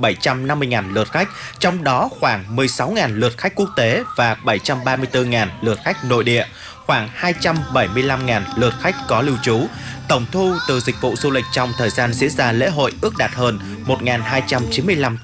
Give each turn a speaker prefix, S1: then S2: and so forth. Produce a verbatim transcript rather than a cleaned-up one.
S1: bảy trăm năm mươi nghìn lượt khách, trong đó khoảng mười sáu nghìn lượt khách quốc tế và bảy trăm ba mươi tư nghìn lượt khách nội địa, khoảng hai trăm bảy mươi lăm nghìn lượt khách có lưu trú. Tổng thu từ dịch vụ du lịch trong thời gian diễn ra lễ hội ước đạt hơn một nghìn hai trăm chín mươi lăm